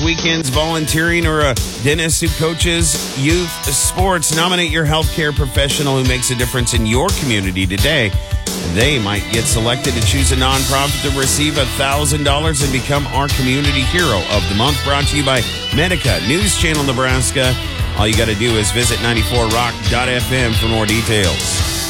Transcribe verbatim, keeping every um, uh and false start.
weekends, volunteering, or a dentist who coaches youth sports, nominate your healthcare professional who makes a difference in your community today. They might get selected to choose a nonprofit to receive one thousand dollars and become our community hero of the month. Brought to you by Medica, News Channel Nebraska. All you got to do is visit ninety-four rock dot f m for more details.